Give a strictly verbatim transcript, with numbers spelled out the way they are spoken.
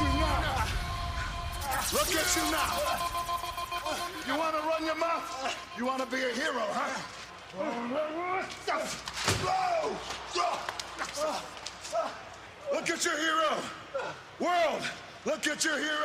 you now. Look at you now. You want to run your mouth? You want to be a hero, huh? Look at your hero. World, look at your hero.